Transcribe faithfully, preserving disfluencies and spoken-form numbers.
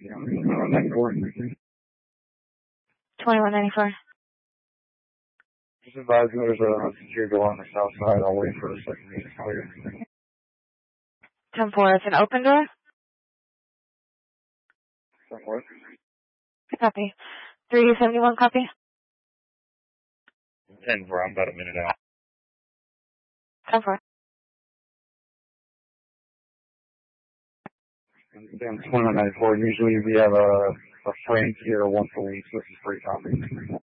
twenty-one ninety-four. Just advise me there's a secure door on the south side. I'll wait for the second meeting to clear. ten four, it's an open door? ten four. Copy. three seventy-one, copy? ten four, I'm about a minute out. ten four. twenty-one ninety-four, usually we have a, a Frank here once a week, so this is free copy.